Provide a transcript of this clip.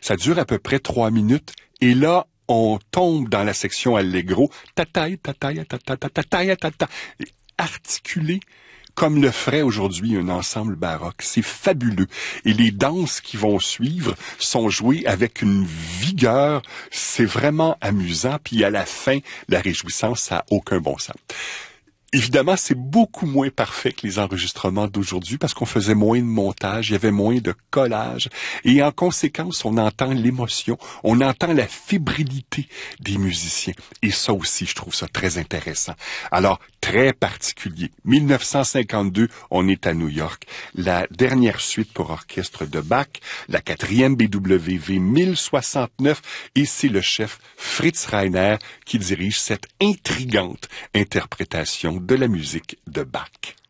Ça dure à peu près 3 minutes. Et là, on tombe dans la section allegro. Tataï, tataï, tataï, tataï, tataï. Articulé comme le ferait aujourd'hui un ensemble baroque. C'est fabuleux. Et les danses qui vont suivre sont jouées avec une vigueur. C'est vraiment amusant. Puis à la fin, la réjouissance, ça n'a aucun bon sens. Évidemment, c'est beaucoup moins parfait que les enregistrements d'aujourd'hui parce qu'on faisait moins de montage, il y avait moins de collage. Et en conséquence, on entend l'émotion, on entend la fébrilité des musiciens. Et ça aussi, je trouve ça très intéressant. Alors, très particulier. 1952, on est à New York. La dernière suite pour orchestre de Bach, la 4e BWV 1069, et c'est le chef Fritz Reiner qui dirige cette intrigante interprétation de la musique de Bach.